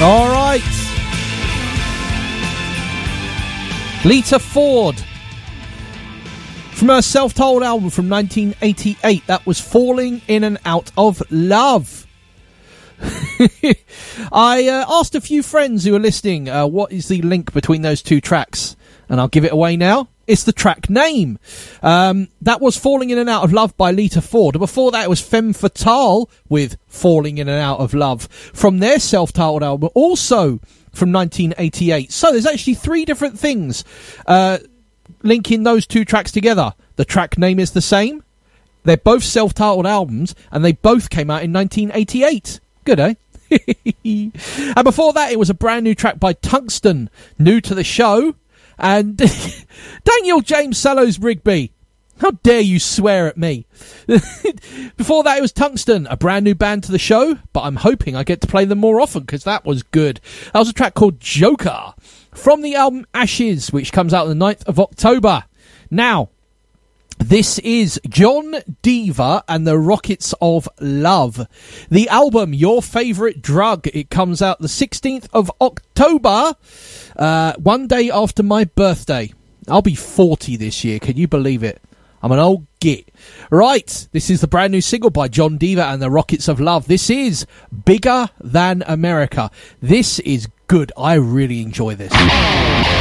All right. Lita Ford. From her self-titled album from 1988, that was Falling In and Out of Love. I asked a few friends who are listening, what is the link between those two tracks? And I'll give it away now. It's the track name. That was Falling In and Out of Love by Lita Ford. And before that, it was Femme Fatale with Falling In and Out of Love from their self-titled album, also from 1988. So there's actually three different things linking those two tracks together. The track name is the same. They're both self-titled albums, and they both came out in 1988. Good, eh? And before that, it was a brand new track by Tungsten, new to the show. And Daniel James Sallows Rigby, how dare you swear at me? Before that, it was Tungsten, a brand new band to the show, but I'm hoping I get to play them more often because that was good. That was a track called Joker from the album Ashes, which comes out on the 9th of October. Now, this is John Diva and the Rockets of Love. The album, Your Favourite Drug, it comes out the 16th of October, one day after my birthday. I'll be 40 this year, can you believe it? I'm an old git. Right, this is the brand new single by John Diva and the Rockets of Love. This is Bigger Than America. This is good. I really enjoy this.